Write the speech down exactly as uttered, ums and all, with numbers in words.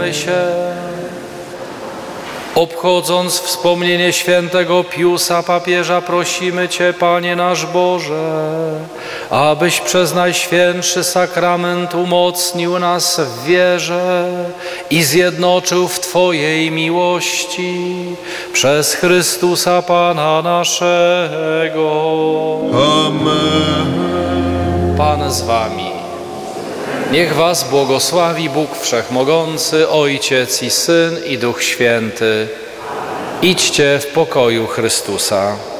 Módlmy się. Obchodząc wspomnienie świętego Piusa papieża, prosimy Cię, Panie nasz Boże, abyś przez Najświętszy Sakrament umocnił nas w wierze i zjednoczył w Twojej miłości przez Chrystusa Pana naszego. Amen. Pan z Wami. Niech was błogosławi Bóg Wszechmogący, Ojciec i Syn i Duch Święty. Idźcie w pokoju Chrystusa.